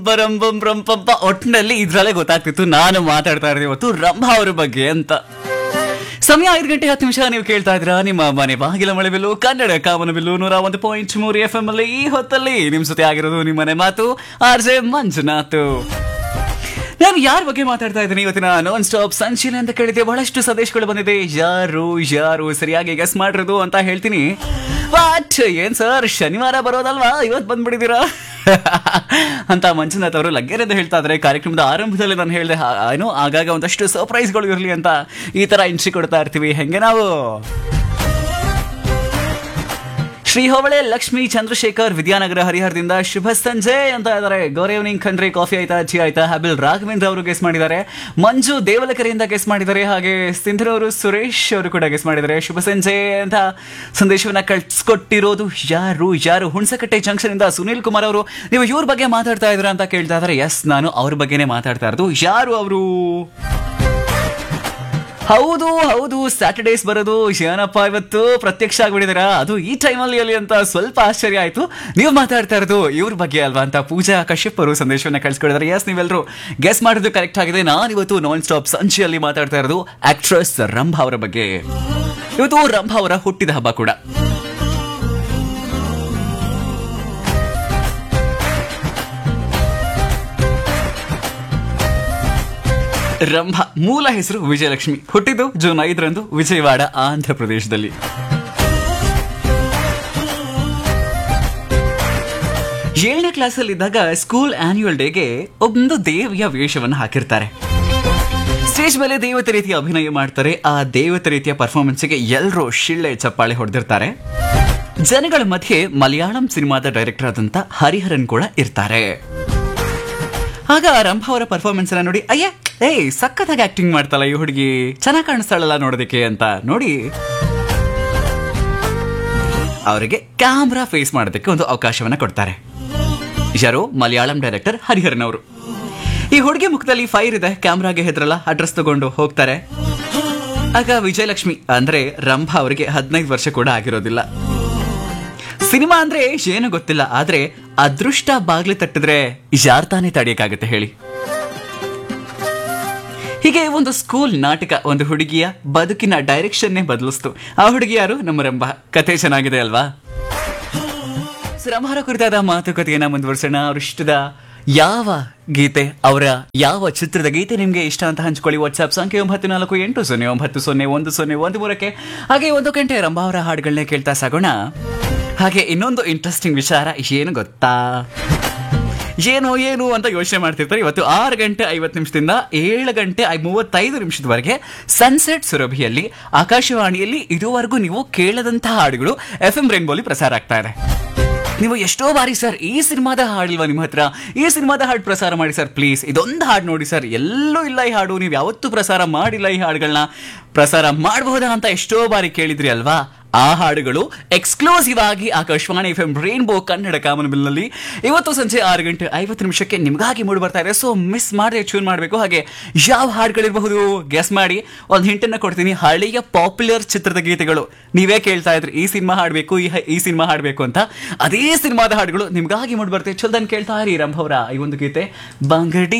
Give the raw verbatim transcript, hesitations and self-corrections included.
ಬರಂ ಬಂ ಬರಂ ಪಂಪ ಒಟ್ಟಿನಲ್ಲಿ ಇದ್ರಲ್ಲೇ ಗೊತ್ತಾಗ್ತಿತ್ತು ನಾನು ಮಾತಾಡ್ತಾ ಇರೋದು ಇವತ್ತು ರಂಭಾ ಅವ್ರ ಬಗ್ಗೆ ಅಂತ. ಸಮಯ ಐದು ಗಂಟೆ ಹತ್ತು ನಿಮಿಷ. ನೀವು ಕೇಳ್ತಾ ಇದ್ರ ನಿಮ್ಮ ಮನೆ ಬಾಗಿಲ ಮಳೆ ಬಿಲ್ಲು ಕನ್ನಡ ಕಾಮನ ಬಿಲ್ಲು ನೂರ ಒಂದು ಪಾಯಿಂಟ್ ಮೂರು ಎಫ್ ಎಂ ಅಲ್ಲಿ. ಈ ಹೊತ್ತಲ್ಲಿ ನಿಮ್ ಜೊತೆ ಆಗಿರೋದು ನಿಮ್ಮನೆ ಮಾತು ಆರ್ ಜೆ ಮಂಜುನಾಥ್. ನಾನು ಯಾರ ಬಗ್ಗೆ ಮಾತಾಡ್ತಾ ಇದ್ದೀನಿ ಇವತ್ತಿನ ನಾನ್ ಸ್ಟಾಪ್ ಸಂಚಿನ ಅಂತ ಕೇಳಿದೆ. ಬಹಳಷ್ಟು ಸಂದೇಶಗಳು ಬಂದಿದೆ. ಯಾರು ಯಾರು ಸರಿಯಾಗಿ ಗೆಸ್ ಮಾಡಿರೋದು ಅಂತ ಹೇಳ್ತೀನಿ. ವಾಟ್ ಏನ್ ಸರ್ ಶನಿವಾರ ಬರೋದಲ್ವಾ ಇವತ್ತು ಬಂದ್ಬಿಟ್ಟಿದ್ದೀರಾ ಅಂತ ಮಂಜುನಾಥ್ ಅವರು ಲಗ್ಗೆರೆಂದು ಹೇಳ್ತಾ ಇದ್ದಾರೆ. ಕಾರ್ಯಕ್ರಮದ ಆರಂಭದಲ್ಲಿ ನಾನು ಹೇಳಿದೆ ಏನೋ ಆಗಾಗ ಒಂದಷ್ಟು ಸರ್ಪ್ರೈಸ್ಗಳು ಇರಲಿ ಅಂತ ಈ ತರ ಎಂಟ್ರಿ ಕೊಡ್ತಾ ಇರ್ತೀವಿ. ಹೆಂಗೆ ನಾವು ಶ್ರೀ ಹೋಬಳೆ ಲಕ್ಷ್ಮೀ ಚಂದ್ರಶೇಖರ್ ವಿದ್ಯಾನಗರ ಹರಿಹರದಿಂದ ಶುಭ ಸಂಜೆ ಅಂತ ಇದ್ದಾರೆ. ಗುಡ್ ಈವ್ನಿಂಗ್ ಖಂಡ್ರಿ, ಕಾಫಿ ಆಯ್ತಾ, ಟೀ ಆಯ್ತಾ? ಹ್ಯಾಬಿಲ್ ರಾಘವೇಂದ್ರ ಅವರು ಗೆಸ್ ಮಾಡಿದ್ದಾರೆ. ಮಂಜು ದೇವಲಕೆರೆಯಿಂದ ಗೆಸ್ ಮಾಡಿದ್ದಾರೆ. ಹಾಗೆ ಸಿಂಧರವರು ಸುರೇಶ್ ಅವರು ಕೂಡ ಗೆಸ್ ಮಾಡಿದ್ದಾರೆ. ಶುಭ ಸಂಜೆ ಅಂತ ಸಂದೇಶವನ್ನ ಕಳ್ಸಿಕೊಟ್ಟಿರೋದು ಯಾರು ಯಾರು ಹುಣಸಕಟ್ಟೆ ಜಂಕ್ಷನ್ ಇಂದ ಸುನೀಲ್ ಕುಮಾರ್ ಅವರು. ನೀವು ಇವ್ರ ಬಗ್ಗೆ ಮಾತಾಡ್ತಾ ಇದ್ರ ಅಂತ ಕೇಳ್ತಾ ಇದ್ದಾರೆ. ಎಸ್, ನಾನು ಅವ್ರ ಬಗ್ಗೆನೇ ಮಾತಾಡ್ತಾ ಇರೋದು. ಯಾರು ಅವರು? ಹೌದು ಹೌದು, ಸ್ಯಾಟರ್ಡೇಸ್ ಬರೋದು ಏನಪ್ಪ ಇವತ್ತು ಪ್ರತ್ಯಕ್ಷ ಆಗ್ಬಿಟ್ಟಿದ್ದೀರಾ, ಅದು ಈ ಟೈಮಲ್ಲಿ ಅಲ್ಲಿ ಅಂತ ಸ್ವಲ್ಪ ಆಶ್ಚರ್ಯ ಆಯ್ತು. ನೀವು ಮಾತಾಡ್ತಾ ಇರೋದು ಇವ್ರ ಬಗ್ಗೆ ಅಲ್ವಾ ಅಂತ ಪೂಜಾ ಕಶ್ಯಪ್ ಅವರು ಸಂದೇಶವನ್ನ ಕಳಿಸ್ಕೊಡಿದ್ದಾರೆ. ಎಸ್, ನೀವೆಲ್ಲರೂ ಗೆಸ್ ಮಾಡೋದು ಕರೆಕ್ಟ್ ಆಗಿದೆ. ನಾನು ಇವತ್ತು ನಾನ್ ಸ್ಟಾಪ್ ಸಂಚಿಯಲ್ಲಿ ಮಾತಾಡ್ತಾ ಇರೋದು ಆಕ್ಟ್ರೆಸ್ ರಂಭಾ ಅವರ ಬಗ್ಗೆ. ಇವತ್ತು ರಂಭಾ ಅವರ ಹುಟ್ಟಿದ ಹಬ್ಬ ಕೂಡ. ರಂಭಾ ಮೂಲ ಹೆಸರು ವಿಜಯಲಕ್ಷ್ಮಿ. ಹುಟ್ಟಿದ್ದು ಜೂನ್ ಐದರಂದು ವಿಜಯವಾಡ, ಆಂಧ್ರ ಪ್ರದೇಶದಲ್ಲಿ. ಏಳನೇ ಕ್ಲಾಸಲ್ಲಿ ಇದ್ದಾಗ ಸ್ಕೂಲ್ ಆನ್ಯುವಲ್ ಡೇಗೆ ಒಂದು ದೇವಿಯ ವೇಷವನ್ನು ಹಾಕಿರ್ತಾರೆ. ಸ್ಟೇಜ್ ಮೇಲೆ ದೇವತೆ ರೀತಿಯ ಅಭಿನಯ ಮಾಡ್ತಾರೆ. ಆ ದೇವತೆ ರೀತಿಯ ಪರ್ಫಾರ್ಮೆನ್ಸ್ಗೆ ಎಲ್ಲರೂ ಶಿಳ್ಳೆ ಚಪ್ಪಾಳೆ ಹೊಡೆದಿರ್ತಾರೆ. ಜನಗಳ ಮಧ್ಯೆ ಮಲಯಾಳಂ ಸಿನಿಮಾದ ಡೈರೆಕ್ಟರ್ ಆದಂತ ಹರಿಹರನ್ ಕೂಡ ಇರ್ತಾರೆ. ಆಗ ರಂಭಾ ಅವರ ಪರ್ಫಾರ್ಮೆನ್ಸ್ ಅನ್ನ ನೋಡಿ, ಅಯ್ಯ ಏಯ್ ಸಖತ್ತಾಗಿ ಆಕ್ಟಿಂಗ್ ಮಾಡ್ತಾಳ ಈ ಹುಡುಗಿ, ಚೆನ್ನಾಗಿ ಕಾಣಿಸ್ತಾಳಲ್ಲ ನೋಡೋದಕ್ಕೆ ಅಂತ ನೋಡಿ ಅವರಿಗೆ ಕ್ಯಾಮ್ರಾ ಫೇಸ್ ಮಾಡೋದಕ್ಕೆ ಒಂದು ಅವಕಾಶವನ್ನ ಕೊಡ್ತಾರೆ. ಯಾರು? ಮಲಯಾಳಂ ಡೈರೆಕ್ಟರ್ ಹರಿಹರನ್ ಅವರು. ಈ ಹುಡುಗಿ ಮುಖದಲ್ಲಿ ಫೈರ್ ಇದೆ, ಕ್ಯಾಮ್ರಾಗೆ ಹೆದ್ರಲ್ಲ, ಅಡ್ರೆಸ್ ತಗೊಂಡು ಹೋಗ್ತಾರೆ. ಆಗ ವಿಜಯಲಕ್ಷ್ಮಿ ಅಂದ್ರೆ ರಂಭಾ ಅವರಿಗೆ ಹದಿನೈದು ವರ್ಷ ಕೂಡ ಆಗಿರೋದಿಲ್ಲ. ಸಿನಿಮಾ ಅಂದ್ರೆ ಏನು ಗೊತ್ತಿಲ್ಲ, ಆದ್ರೆ ಅದೃಷ್ಟ ಬಾಗ್ಲಿ ತಟ್ಟಿದ್ರೆ ಯಾರ್ ತಾನೇ ತಡೆಯಕ್ಕಾಗತ್ತೆ ಹೇಳಿ. ಹೀಗೆ ಒಂದು ಸ್ಕೂಲ್ ನಾಟಕ ಒಂದು ಹುಡುಗಿಯ ಬದುಕಿನ ಡೈರೆಕ್ಷನ್ನೇ ಬದಲಿಸ್ತು. ಆ ಹುಡುಗಿ ಯಾರು? ನಮ್ಮ ರಂಭಾ. ಕಥೆ ಚೆನ್ನಾಗಿದೆ ಅಲ್ವಾ? ರಂಭಾರ ಕುರಿತಾದ ಮಾತುಕತೆಯನ್ನ ಮುಂದುವರಿಸೋಣ. ಅವ್ರ ಇಷ್ಟದ ಯಾವ ಗೀತೆ, ಅವರ ಯಾವ ಚಿತ್ರದ ಗೀತೆ ನಿಮ್ಗೆ ಇಷ್ಟ ಅಂತ ಹಂಚ್ಕೊಳ್ಳಿ. ವಾಟ್ಸ್ಆಪ್ ಸಂಖ್ಯೆ ಒಂಬತ್ತು ನಾಲ್ಕು ಎಂಟು ಸೊನ್ನೆ ಒಂಬತ್ತು ಸೊನ್ನೆ ಒಂದು ಸೊನ್ನೆ ಒಂದು ಮೂರಕ್ಕೆ. ಹಾಗೆ ಒಂದು ಗಂಟೆ ರಂಭಾ ಅವರ ಹಾಡುಗಳನ್ನೇ ಕೇಳ್ತಾ ಸಾಗೋಣ. ಹಾಗೆ ಇನ್ನೊಂದು ಇಂಟ್ರೆಸ್ಟಿಂಗ್ ವಿಚಾರ ಏನು ಗೊತ್ತಾ? ಏನು ಏನು ಅಂತ ಯೋಚನೆ ಮಾಡ್ತಿರ್ತಾರೆ. ಇವತ್ತು ಆರು ಗಂಟೆ ಐವತ್ತು ನಿಮಿಷದಿಂದ ಏಳು ಗಂಟೆ ಮೂವತ್ತೈದು ನಿಮಿಷದವರೆಗೆ ಸನ್ಸೆಟ್ ಸುರಭಿಯಲ್ಲಿ ಆಕಾಶವಾಣಿಯಲ್ಲಿ ಇದುವರೆಗೂ ನೀವು ಕೇಳದಂತಹ ಹಾಡುಗಳು ಎಫ್ ಎಂ ರೈನ್ಬೋಲಿ ಪ್ರಸಾರ ಆಗ್ತಾ ಇದೆ. ನೀವು ಎಷ್ಟೋ ಬಾರಿ ಸರ್ ಈ ಸಿನಿಮಾದ ಹಾಡಿಲ್ವಾ ನಿಮ್ಮ ಹತ್ರ, ಈ ಸಿನಿಮಾದ ಹಾಡು ಪ್ರಸಾರ ಮಾಡಿ ಸರ್ ಪ್ಲೀಸ್, ಇದೊಂದು ಹಾಡು ನೋಡಿ ಸರ್, ಎಲ್ಲೂ ಇಲ್ಲ ಈ ಹಾಡು, ನೀವು ಯಾವತ್ತೂ ಪ್ರಸಾರ ಮಾಡಿಲ್ಲ ಈ ಹಾಡುಗಳನ್ನ, ಪ್ರಸಾರ ಮಾಡಬಹುದಾ ಅಂತ ಎಷ್ಟೋ ಬಾರಿ ಕೇಳಿದ್ರಿ ಅಲ್ವಾ? ಆ ಹಾಡುಗಳು ಎಕ್ಸ್ಕ್ಲೂಸಿವ್ ಆಗಿ Akashvani F M rainbow Kannada ಕಾಮನಬಿಲ್ನಲ್ಲಿ ಇವತ್ತು ಸಂಜೆ ಆರು ಗಂಟೆ ಐವತ್ತು ನಿಮಿಷಕ್ಕೆ ನಿಮಗಾಗಿ ಮೂಡಿ ಬರ್ತಾ ಇದೆ. ಸೊ ಮಿಸ್ ಮಾಡದೆ ಟ್ಯೂನ್ ಮಾಡಬೇಕು. ಹಾಗೆ ಯಾವ ಹಾಡುಗಳಿರಬಹುದು ಗೆಸ್ ಮಾಡಿ. ಒಂದು ಹಿಂಟನ್ನು ಕೊಡ್ತೀನಿ. ಹಳೆಯ ಪಾಪ್ಯುಲರ್ ಚಿತ್ರದ ಗೀತೆಗಳು ನೀವೇ ಕೇಳ್ತಾ ಇದ್ರಿ, ಈ ಸಿನಿಮಾ ಹಾಡಬೇಕು, ಈ ಈ ಸಿನಿಮಾ ಹಾಡಬೇಕು ಅಂತ, ಅದೇ ಸಿನಿಮಾದ ಹಾಡುಗಳು ನಿಮಗಾಗಿ ಮೂಡಿ ಬರ್ತೇವೆ. ಚಲ್ದನ್ ಕೇಳ್ತಾ ಇರಿ ರಂಭಾ ಅವರ ಈ ಒಂದು ಗೀತೆ ಬಂಗಡಿ